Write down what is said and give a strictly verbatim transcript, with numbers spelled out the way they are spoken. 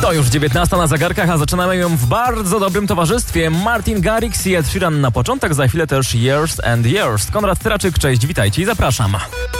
To już dziewiętnasta na zegarkach, a zaczynamy ją w bardzo dobrym towarzystwie. Martin Garrix i Ed Sheeran na początek, za chwilę też Years and Years. Konrad Traczyk, cześć, witajcie i zapraszam.